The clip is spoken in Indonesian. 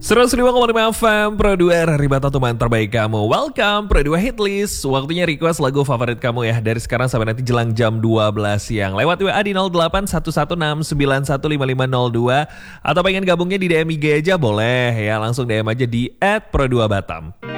105,5 FM Pro 2 Hari Bata teman terbaik kamu. Welcome Pro 2 Hitlist. Waktunya request lagu favorit kamu ya. Dari sekarang sampai nanti jelang jam 12 siang. Lewat WA di 0811691552. Atau pengen gabungnya di DM IG aja boleh ya. Langsung DM aja di @pro2batam.